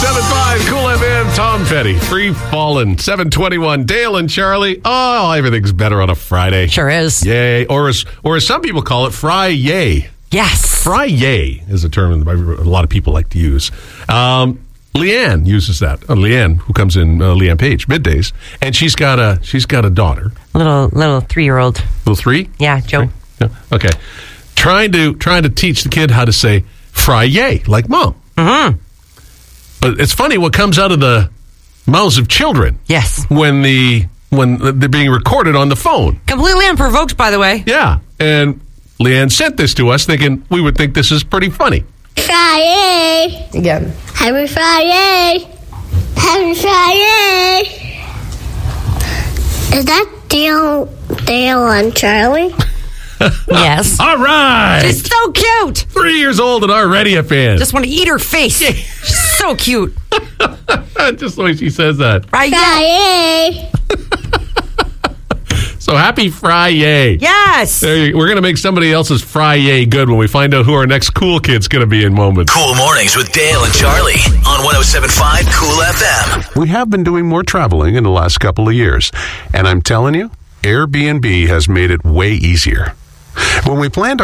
107.5 Cool FM, Tom Petty, Free Fallin', 721, Dale and Charlie. Oh, everything's better on a Friday. Sure is. Yay. Or as some people call it, Fry-yay. Yes. Fry-yay is a term that a lot of people like to use. Leanne uses that. Leanne, who comes in, Leanne Page, middays, and she's got a daughter. Little 3-year-old. Little 3? Yeah, Joe. Yeah. Okay. Trying to teach the kid how to say fry-yay, like mom. Mm-hmm. But it's funny what comes out of the mouths of children. Yes. When they're being recorded on the phone. Completely unprovoked, by the way. Yeah. And Leanne sent this to us thinking we would think this is pretty funny. Friday. Again. Happy Friday. Happy Friday. Is that Dale and Charlie? Yes. All right. She's so cute. 3 years old and already a fan. Just want to eat her face. She's so cute. Just the way she says that. Friday. So happy Fry-yay. Yes. We're going to make somebody else's Fry-yay good when we find out who our next cool kid's going to be in moments. Cool Mornings with Dale and Charlie on 107.5 Cool FM. We have been doing more traveling in the last couple of years, and I'm telling you, Airbnb has made it way easier. When we planned our